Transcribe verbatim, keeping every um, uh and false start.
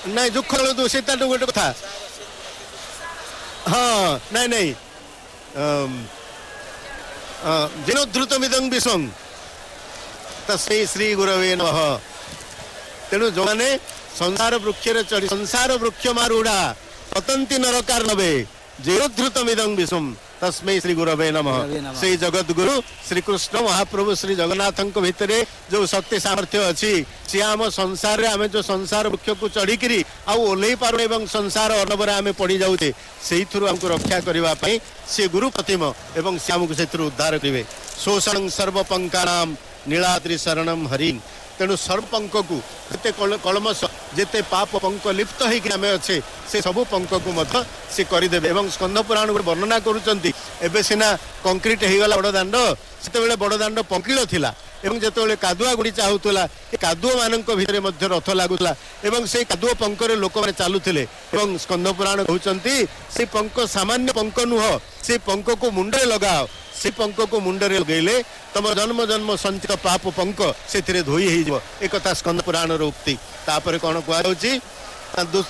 ନାଇଁ ଦୁଃଖ ତୁ ସେଟା ଗୋଟେ କଥା ହଁ ନାଇଁ ନାଇଁ ଜିନୋଦ୍ଧୃତମିଦଂ ବିଷଂ ତସ୍मै ଶ୍ରୀ ଗୁରବେ ନମଃ। ତେଣୁ ଯୋଉମାନେ ସଂସାର ବୃକ୍ଷରେ ଚଢି ସଂସାର ବୃକ୍ଷ ମାରୁଢା ପତନ୍ତି ନରକାର ନବେ ଜିନୋଦ୍ଧୃତମିଦଂ ବିଷମ୍ ତସ୍मै ଶ୍ରୀ ଗୁରବେ ନମଃ। ସେଇ ଜଗତ ଗୁରୁ ଶ୍ରୀକୃଷ୍ଣ ମହାପ୍ରଭୁ ଶ୍ରୀ ଜଗନ୍ନାଥଙ୍କ ଭିତରେ ଯୋଉ ଶକ୍ତି ସାମର୍ଥ୍ୟ ଅଛି ସିଏ ଆମ ସଂସାରରେ ଆମେ ଯୋଉ ସଂସାର ବୃକ୍ଷକୁ ଚଢିକିରି ଆଉ ଓହ୍ଲେଇ ପାରୁନେ ଏବଂ ସଂସାର ଅନବରେ ଆମେ ପଡି ଯାଉଛେ ସେଇଥିରୁ ଆମକୁ ରକ୍ଷା କରିବା ପାଇଁ ସେ ଗୁରୁ ପ୍ରତିମ ଏବଂ ସେ ଆମକୁ ସେଥିରୁ ଉଦ୍ଧାର କରିବେ। ଶୋଷଣଂ ସର୍ବପଙ୍କାନାମ ନୀଳାଦ୍ରି ଶରଣಂ ହରି। ତେଣୁ ସର୍ବପଙ୍କକୁ ଯେତେ କଳମସ ଯେତେ ପାପ ପଙ୍କ ଲିପ୍ତ ହେଇକି ଆମେ ଅଛେ ସେ ସବୁ ପଙ୍କକୁ ମଧ୍ୟ ସେ କରିଦେବେ। ଏବଂ ସ୍କନ୍ଧ ପୁରାଣ ଗୋଟେ ବର୍ଣ୍ଣନା କରୁଛନ୍ତି ଏବେ ସିନା କଂକ୍ରିଟ ହେଇଗଲା ବଡ଼ ଦାଣ୍ଡ ସେତେବେଳେ ବଡ଼ ଦାଣ୍ଡ ପଙ୍କିଳ ଥିଲା ଏବଂ ଯେତେବେଳେ କାଦୁଆ ଗୁଡ଼ିଚା ହେଉଥିଲା ଏ କାଦୁଅ ମାନଙ୍କ ଭିତରେ ମଧ୍ୟ ରଥ ଲାଗୁଥିଲା ଏବଂ ସେଇ କାଦୁଅ ପଙ୍କରେ ଲୋକମାନେ ଚାଲୁଥିଲେ। ଏବଂ ସ୍କନ୍ଧ ପୁରାଣ କହୁଛନ୍ତି ସେ ପଙ୍କ ସାମାନ୍ୟ ପଙ୍କ ନୁହଁ ସେ ପଙ୍କକୁ ମୁଣ୍ଡରେ ଲଗାଅ ସେ ପଙ୍କକୁ ମୁଣ୍ଡରେ ଲଗେଇଲେ ତମ ଜନ୍ମ ଜନ୍ମ ସଞ୍ଚିତ ପାପ ପଙ୍କ ସେଥିରେ ଧୋଇ ହେଇଯିବ। ଏ କଥା ସ୍କନ୍ଧ ପୁରାଣର ଉକ୍ତି। ତାପରେ କଣ କୁହାଯାଉଛି